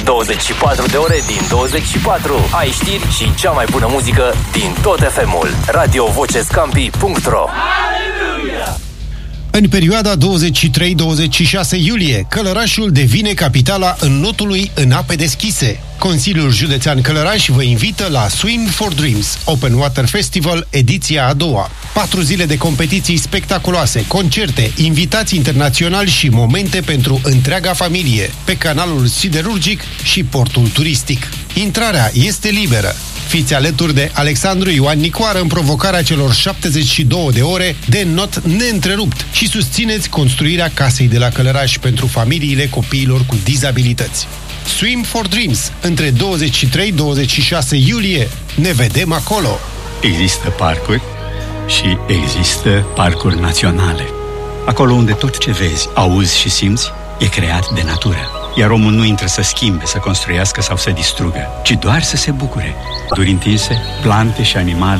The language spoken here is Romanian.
24 de ore din 24. Ai știri și cea mai bună muzică din tot FM-ul. radiovocescampi.ro. În perioada 23-26 iulie, Călărașul devine capitala înotului în ape deschise. Consiliul Județean Călăraș vă invită la Swim for Dreams, Open Water Festival, ediția a doua. 4 zile de competiții spectaculoase, concerte, invitați internaționali și momente pentru întreaga familie, pe canalul siderurgic și portul turistic. Intrarea este liberă. Fiți alături de Alexandru Ioan Nicoară în provocarea celor 72 de ore de not neîntrerupt și susțineți construirea casei de la Călăraș pentru familiile copiilor cu dizabilități. Swim for Dreams, între 23-26 iulie. Ne vedem acolo! Există parcuri și există parcuri naționale. Acolo unde tot ce vezi, auzi și simți e creat de natură. Iar omul nu intră să schimbe, să construiască sau să distrugă, ci doar să se bucure. Duri întinse, plante și animale